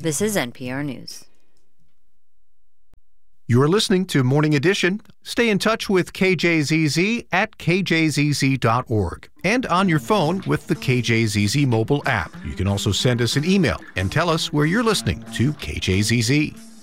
This is NPR News. You're listening to Morning Edition. Stay in touch with KJZZ at kjzz.org and on your phone with the KJZZ mobile app. You can also send us an email and tell us where you're listening to KJZZ.